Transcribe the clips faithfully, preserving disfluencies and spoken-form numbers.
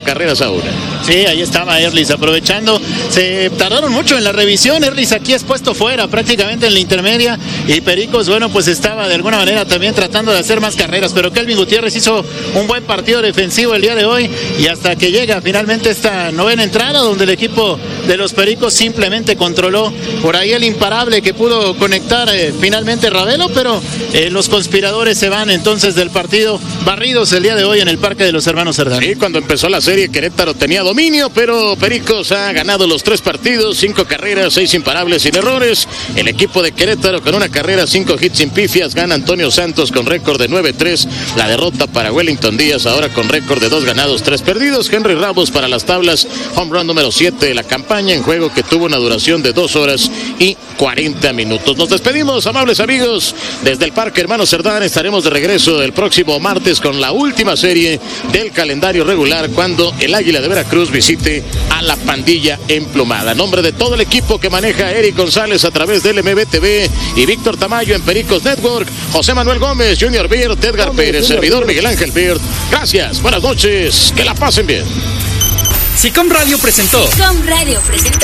Carreras ahora. Sí, ahí estaba Erlis aprovechando. Se tardaron mucho en la revisión. Erlis aquí es puesto fuera prácticamente en la intermedia. Y Pericos, bueno, pues estaba de alguna manera también tratando de hacer más carreras. Pero Kelvin Gutiérrez hizo un buen partido defensivo el día de hoy. Y hasta que llega finalmente esta novena entrada, donde el equipo de los Pericos simplemente controló por ahí el imparable que pudo conectar eh, finalmente Ravelo. Pero eh, los conspiradores se van entonces del partido barridos el día de hoy en el Parque de los Hermanos Cerdán. Sí, cuando empezó la serie Querétaro tenía dominio, pero Pericos ha ganado los tres partidos, cinco carreras, seis imparables sin errores. El equipo de Querétaro con una carrera, cinco hits sin pifias, gana Antonio Santos con récord de nueve tres. La derrota para Wellington Díaz ahora con récord de dos ganados, tres perdidos. Henry Ramos para las tablas, home run número siete de la campaña en juego que tuvo una duración de dos horas y cuarenta minutos. Nos despedimos, amables amigos, desde el Parque Hermanos Cerdán. Estaremos de regreso el próximo martes con la última serie del calendario regular, cuando el Águila de Veracruz visite a la Pandilla Emplumada. A nombre de todo el equipo que maneja Eric González a través del M B T V y Víctor Tamayo en Pericos Network, José Manuel Gómez, Junior Beard, Edgar Pérez, servidor Miguel Ángel Beard. Gracias, buenas noches, que la pasen bien. SICOM Radio presentó. SICOM Radio presentó.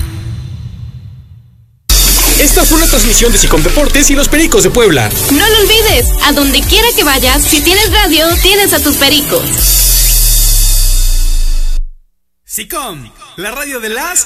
Esta fue una transmisión de SICOM Deportes y los Pericos de Puebla. No lo olvides, a donde quiera que vayas, si tienes radio, tienes a tus Pericos. SICOM, la radio de las